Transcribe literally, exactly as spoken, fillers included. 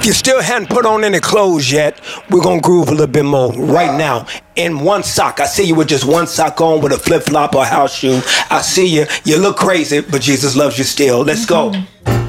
If you still hadn't put on any clothes yet, we're going to groove a little bit more right now. In one sock. I see you with just one sock on with a flip-flop or house shoe. I see you. You look crazy, but Jesus loves you still. Let's go.